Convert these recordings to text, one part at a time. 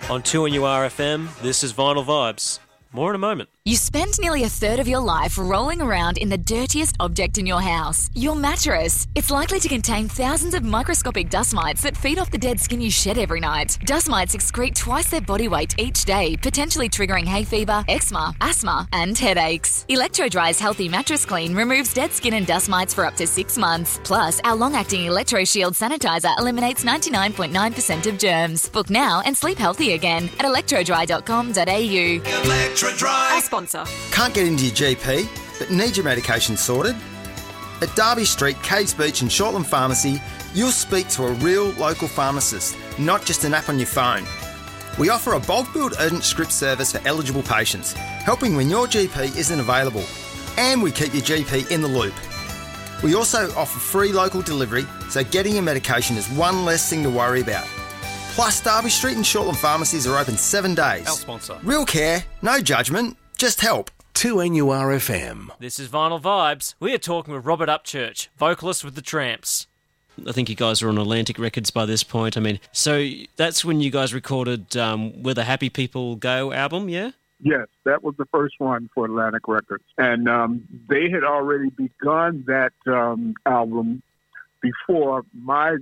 On 2NURFM, this is Vinyl Vibes. More in a moment. You spend nearly a third of your life rolling around in the dirtiest object in your house, your mattress. It's likely to contain thousands of microscopic dust mites that feed off the dead skin you shed every night. Dust mites excrete twice their body weight each day, potentially triggering hay fever, eczema, asthma, and headaches. Electro-Dry's Healthy Mattress Clean removes dead skin and dust mites for up to 6 months. Plus, our long-acting Electro Shield sanitizer eliminates 99.9% of germs. Book now and sleep healthy again at electrodry.com.au. Electro-Dry. Our sponsor. Can't get into your GP, but need your medication sorted? At Derby Street, Caves Beach and Shortland Pharmacy, you'll speak to a real local pharmacist, not just an app on your phone. We offer a bulk billed urgent script service for eligible patients, helping when your GP isn't available. And we keep your GP in the loop. We also offer free local delivery, so getting your medication is one less thing to worry about. Plus, Derby Street and Shortland Pharmacies are open 7 days. Our sponsor. Real care, no judgment, just help. 2NURFM. This is Vinyl Vibes. We are talking with Robert Upchurch, vocalist with The Tramps. I think you guys are on Atlantic Records by this point. I mean, so that's when you guys recorded Where the Happy People Go album, yeah? Yes, that was the first one for Atlantic Records. And they had already begun that album before my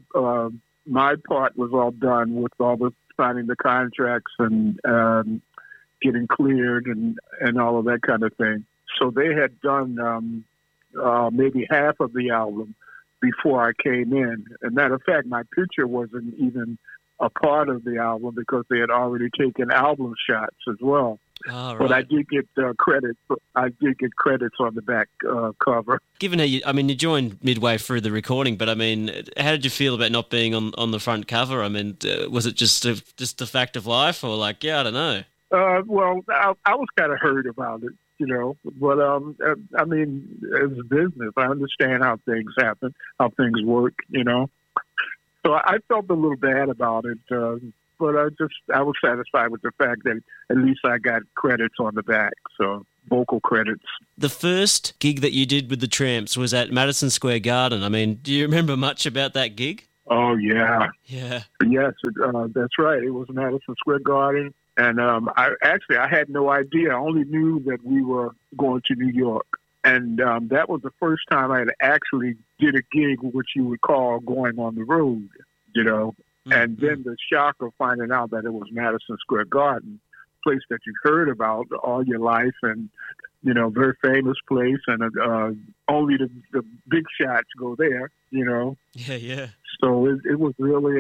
part was all done with all the signing the contracts and getting cleared and all of that kind of thing. So they had done maybe half of the album before I came in. As a matter of fact, my picture wasn't even a part of the album because they had already taken album shots as well. Oh, right. But I did get credit. I did get credits on the back cover. Given how you joined midway through the recording, but I mean, how did you feel about not being on the front cover? I mean, was it just the fact of life, or like, yeah, I don't know. Well, I was kind of hurt about it, you know. But I mean, it's business. I understand how things happen, how things work, you know. So I felt a little bad about it. But I was satisfied with the fact that at least I got credits on the back, so vocal credits. The first gig that you did with the Tramps was at Madison Square Garden. I mean, do you remember much about that gig? Oh, yeah. Yeah. Yes, that's right. It was Madison Square Garden, and I had no idea. I only knew that we were going to New York, and that was the first time I had actually did a gig, which you would call going on the road, you know. And then the shock of finding out that it was Madison Square Garden, place that you've heard about all your life, and, you know, very famous place, and only the big shots go there, you know. Yeah, yeah. So it was really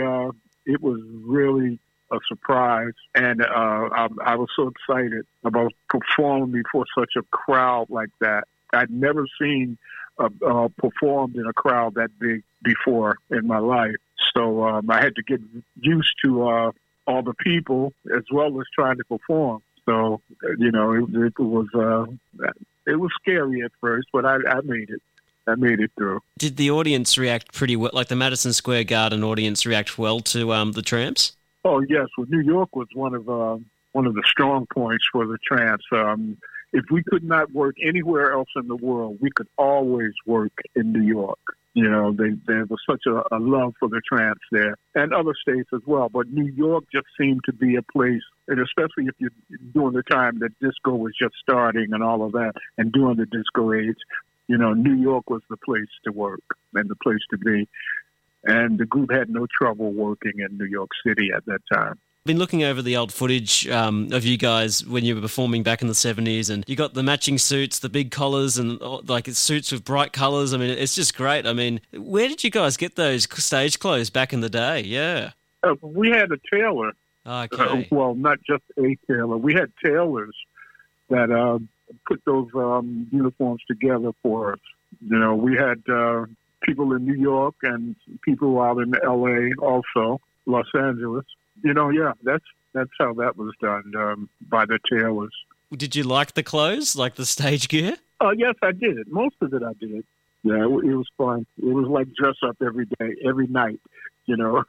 a surprise, and I was so excited about performing before such a crowd like that. I'd never seen performed in a crowd that big before in my life. So I had to get used to all the people as well as trying to perform. So, you know, it was scary at first, but I made it. I made it through. Did the audience react pretty well, like the Madison Square Garden audience react well to the Tramps? Oh, yes. Well, New York was one of the strong points for the Tramps. If we could not work anywhere else in the world, we could always work in New York. You know, there was such a love for the Tramps there, and other states as well. But New York just seemed to be a place, and especially if you're during the time that disco was just starting and all of that, and during the disco age, you know, New York was the place to work and the place to be. And the group had no trouble working in New York City at that time. I've been looking over the old footage of you guys when you were performing back in the 70s, and you got the matching suits, the big collars, and like suits with bright colours. I mean, it's just great. I mean, where did you guys get those stage clothes back in the day? Yeah. We had a tailor. Okay. Well, not just a tailor. We had tailors that put those uniforms together for us. You know, we had people in New York and people out in L.A. also, Los Angeles. You know, yeah, that's how that was done by the tailors. Did you like the clothes, like the stage gear? Oh, yes, I did. Most of it I did. Yeah, it was fun. It was like dress up every day, every night, you know.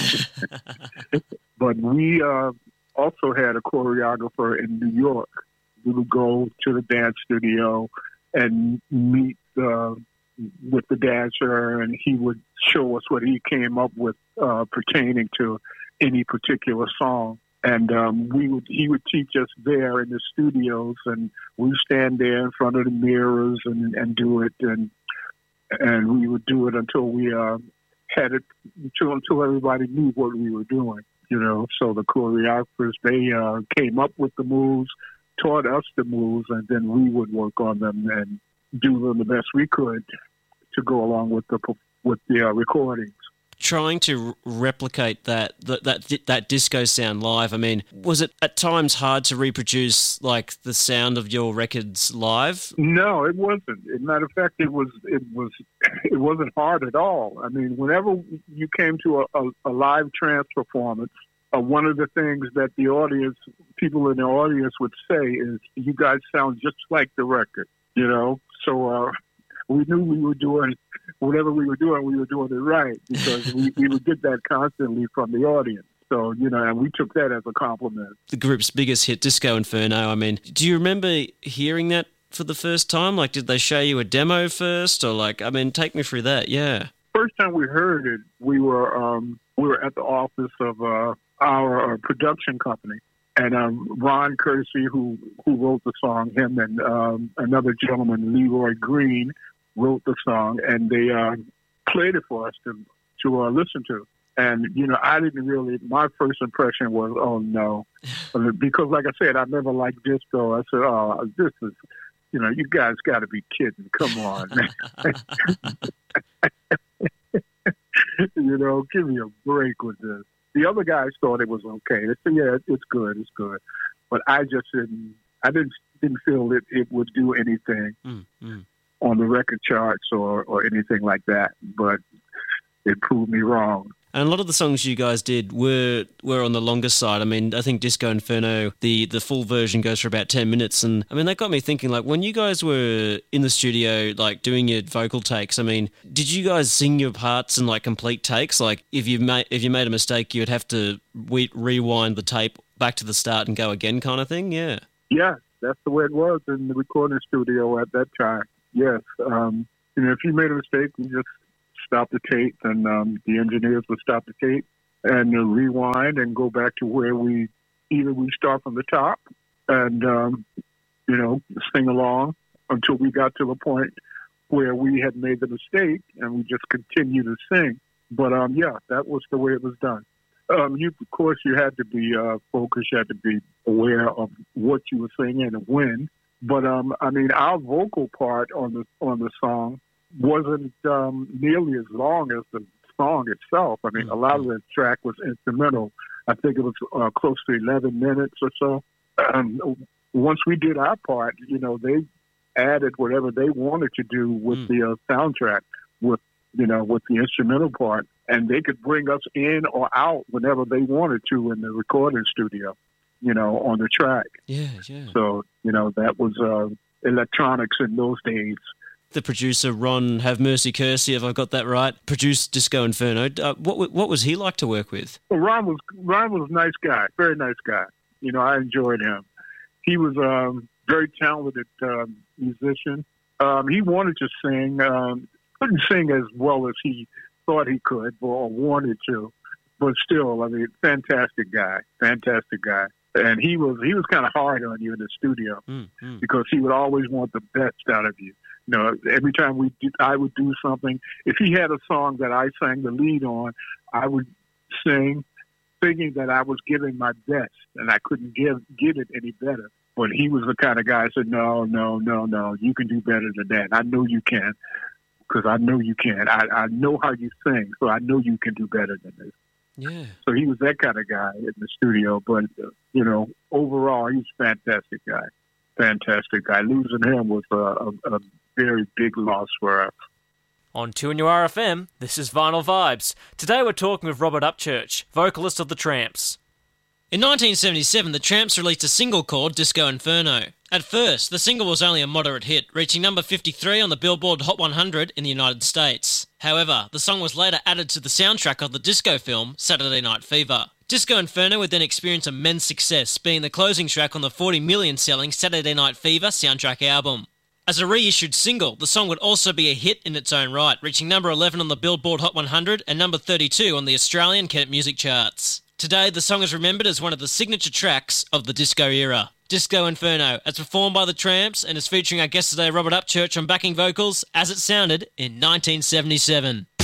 But we also had a choreographer in New York. We would go to the dance studio and meet with the dancer, and he would show us what he came up with pertaining to any particular song. And he would teach us there in the studios, and we stand there in front of the mirrors and do it, and we would do it until we had it until everybody knew what we were doing. So the choreographers, they came up with the moves, taught us the moves, and then we would work on them and do them the best we could to go along with the recordings. Trying to replicate that disco sound live, I mean, was it at times hard to reproduce like the sound of your records live? No, it wasn't. As a matter of fact, it wasn't hard at all. I mean, whenever you came to a live trance performance, one of the things that people in the audience would say is, "You guys sound just like the record," So we knew we were doing whatever we were doing it right, because we would get that constantly from the audience. So, and we took that as a compliment. The group's biggest hit, Disco Inferno, I mean, do you remember hearing that for the first time? Like, did they show you a demo first? Or take me through that, yeah. First time we heard it, we were at the office of our production company. And Ron Kersey, who wrote the song, him and another gentleman, Leroy Green, wrote the song, and they played it for us to listen to. And, I didn't really, my first impression was, oh, no. Because, like I said, I never liked disco. I said, oh, this is, you guys got to be kidding. Come on. Give me a break with this. The other guys thought it was okay. They said, yeah, it's good. But I just didn't feel it would do anything on the record charts or anything like that. But it proved me wrong. And a lot of the songs you guys did were on the longer side. I mean, I think Disco Inferno, the full version goes for about 10 minutes. And, I mean, that got me thinking, when you guys were in the studio, doing your vocal takes, I mean, did you guys sing your parts in, complete takes? If you made a mistake, you'd have to rewind the tape back to the start and go again kind of thing? Yeah. Yeah, that's the way it was in the recording studio at that time. Yes. If you made a mistake, you just stop the tape, and the engineers would stop the tape and rewind and go back to where we start from the top and, sing along until we got to the point where we had made the mistake, and we just continue to sing. But, that was the way it was done. Of course, you had to be focused, you had to be aware of what you were singing and when. But, our vocal part on the song wasn't nearly as long as the song itself. I mean, a lot of the track was instrumental. I think it was close to 11 minutes or so. Once we did our part, they added whatever they wanted to do with the soundtrack, with the instrumental part, and they could bring us in or out whenever they wanted to in the recording studio, on the track. Yeah, yeah. So, that was electronics in those days. The producer, Ron Have Mercy Kersey, if I've got that right, produced Disco Inferno. What was he like to work with? Well, Ron was a nice guy, very nice guy. I enjoyed him. He was a very talented musician. He wanted to sing, couldn't sing as well as he thought he could or wanted to, but still, fantastic guy. And he was kind of hard on you in the studio because he would always want the best out of you. Every time I would do something, if he had a song that I sang the lead on, I would sing thinking that I was giving my best, and I couldn't give it any better. But he was the kind of guy who said, no, you can do better than that. I know you can, because I know you can. I know how you sing, so I know you can do better than this. Yeah. So he was that kind of guy in the studio. But, overall, he's a fantastic guy. Fantastic guy. Losing him was a very big loss for us. On 2NURFM, this is Vinyl Vibes. Today we're talking with Robert Upchurch, vocalist of The Tramps. In 1977, The Tramps released a single called Disco Inferno. At first, the single was only a moderate hit, reaching number 53 on the Billboard Hot 100 in the United States. However, the song was later added to the soundtrack of the disco film Saturday Night Fever. Disco Inferno would then experience immense success, being the closing track on the 40 million selling Saturday Night Fever soundtrack album. As a reissued single, the song would also be a hit in its own right, reaching number 11 on the Billboard Hot 100 and number 32 on the Australian Kent music charts. Today, the song is remembered as one of the signature tracks of the disco era. Disco Inferno, as performed by the Tramps and is featuring our guest today, Robert Upchurch, on backing vocals, as it sounded in 1977.